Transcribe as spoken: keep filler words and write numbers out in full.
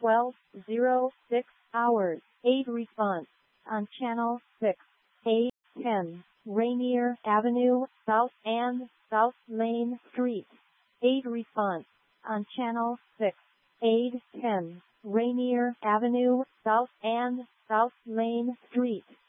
twelve oh six hours. Aid response on Channel six. eight ten Rainier Avenue, South and South Main Street. Aid response on Channel six. eight ten Rainier Avenue, South and South Main Street.